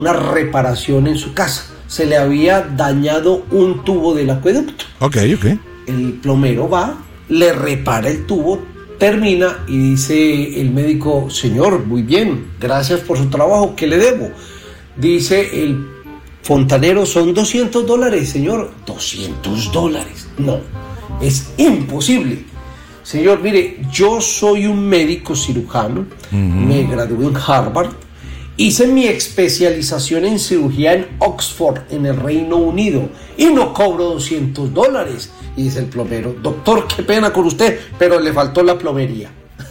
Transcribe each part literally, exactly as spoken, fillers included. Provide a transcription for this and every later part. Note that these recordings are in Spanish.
una reparación en su casa. Se le había dañado un tubo del acueducto. Ok, ok. El plomero va, le repara el tubo, termina y dice el médico: señor, muy bien, gracias por su trabajo, ¿qué le debo? Dice el fontanero: son doscientos dólares, señor. ¿doscientos dólares? No, es imposible. Señor, mire, yo soy un médico cirujano, uh-huh. me gradué en Harvard, hice mi especialización en cirugía en Oxford, en el Reino Unido, y no cobro doscientos dólares. Y dice el plomero: doctor, qué pena con usted, pero le faltó la plomería.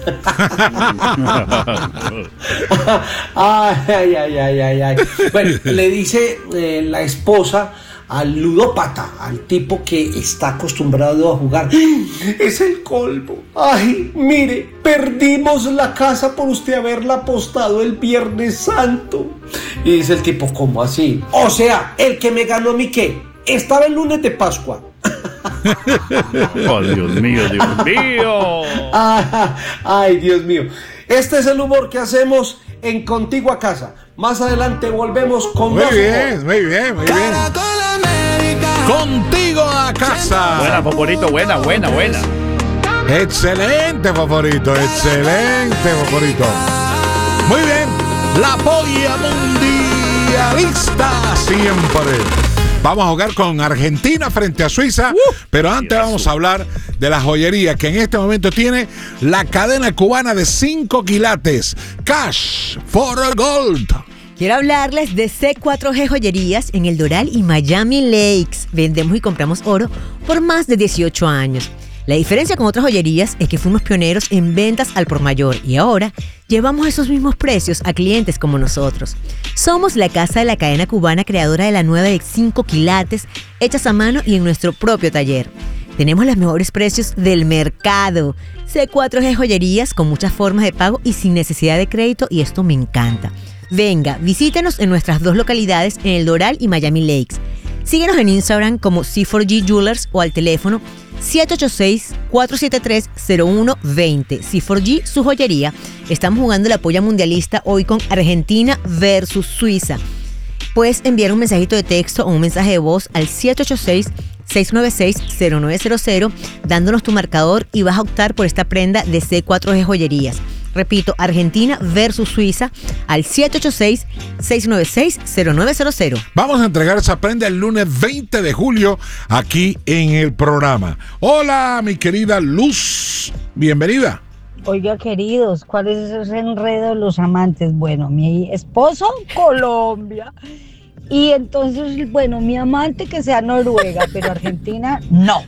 ay, ay, ay, ay, ay. Bueno, le dice eh, la esposa al ludópata, al tipo que está acostumbrado a jugar: es el colmo. Ay, mire, perdimos la casa por usted haberla apostado el Viernes Santo. Y dice el tipo: ¿cómo así? O sea, el que me ganó mi qué, estaba el lunes de Pascua. Oh, Dios mío, Dios mío. Ay, Dios mío. Este es el humor que hacemos en Contigo a Casa. Más adelante volvemos con muy más bien, humor. Muy bien, muy bien. Contigo a Casa. Buena, Favorito, buena, buena, buena. Excelente, Favorito, excelente, Favorito. Muy bien. La polla mundialista siempre. Vamos a jugar con Argentina frente a Suiza, uh, pero antes vamos a hablar de la joyería que en este momento tiene la cadena cubana de cinco quilates, Cash for Gold. Quiero hablarles de C cuatro G Joyerías en El Doral y Miami Lakes. Vendemos y compramos oro por más de dieciocho años. La diferencia con otras joyerías es que fuimos pioneros en ventas al por mayor y ahora llevamos esos mismos precios a clientes como nosotros. Somos la casa de la cadena cubana creadora de la nueva de cinco quilates, hechas a mano y en nuestro propio taller. Tenemos los mejores precios del mercado. C cuatro G Joyerías con muchas formas de pago y sin necesidad de crédito, y esto me encanta. Venga, visítenos en nuestras dos localidades en El Doral y Miami Lakes. Síguenos en Instagram como C cuatro G Jewelers o al teléfono siete ocho seis, cuatro siete tres, cero uno dos cero. C cuatro G, su joyería. Estamos jugando la polla mundialista hoy con Argentina versus Suiza. Puedes enviar un mensajito de texto o un mensaje de voz al siete ocho seis, seis nueve seis, cero nueve cero cero dándonos tu marcador y vas a optar por esta prenda de C cuatro G Joyerías. Repito, Argentina versus Suiza al siete ocho seis, seis nueve seis, cero nueve cero cero. Vamos a entregar esa prenda el lunes veinte de julio aquí en el programa. Hola, mi querida Luz, bienvenida. Oiga, queridos, ¿cuál es ese enredo de los amantes? Bueno, mi esposo, Colombia. Y entonces, bueno, mi amante que sea Noruega, pero Argentina, no.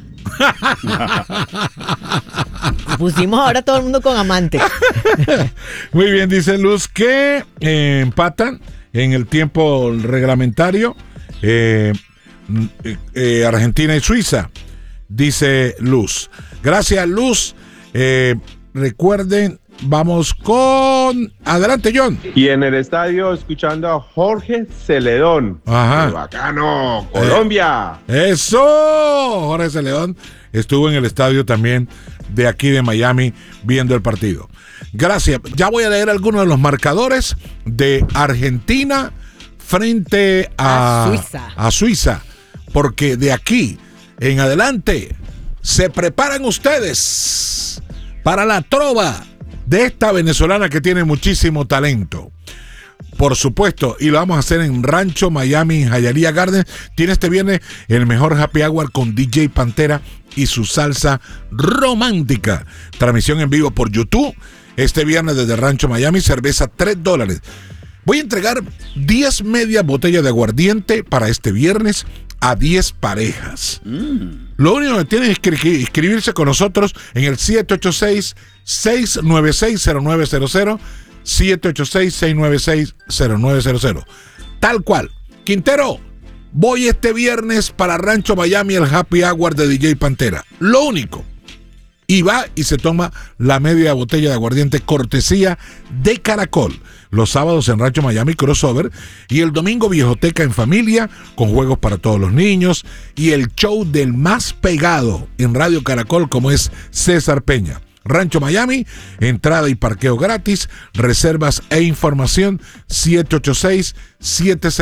Pusimos ahora todo el mundo con amante. Muy bien, dice Luz que eh, empatan en el tiempo reglamentario eh, eh, Argentina y Suiza, dice Luz. Gracias, Luz. Eh, recuerden, vamos con... Adelante, John. Y en el estadio escuchando a Jorge Celedón. Ajá. ¡Qué bacano! ¡Colombia! Eh, ¡Eso! Jorge Celedón estuvo en el estadio también de aquí de Miami viendo el partido. Gracias. Ya voy a leer algunos de los marcadores de Argentina frente a, a Suiza. a Suiza, porque de aquí en adelante se preparan ustedes para la trova de esta venezolana que tiene muchísimo talento. Por supuesto, y lo vamos a hacer en Rancho Miami, Hialeah Gardens. Tiene este viernes el mejor happy hour con D J Pantera y su salsa romántica. Transmisión en vivo por YouTube. Este viernes desde Rancho Miami, cerveza tres dólares. Voy a entregar diez medias botellas de aguardiente para este viernes a diez parejas. Mm. Lo único que tienen es que inscribirse con nosotros en el siete ocho seis, seis nueve seis, cero nueve cero cero. siete ocho seis, seis nueve seis, cero nueve cero cero. Tal cual. Quintero, voy este viernes para Rancho Miami, el happy hour de D J Pantera. Lo único. Y va y se toma la media botella de aguardiente cortesía de Caracol. Los sábados en Rancho Miami Crossover y el domingo Viejoteca en familia con juegos para todos los niños y el show del más pegado en Radio Caracol como es César Peña. Rancho Miami, entrada y parqueo gratis, reservas e información siete ocho seis, siete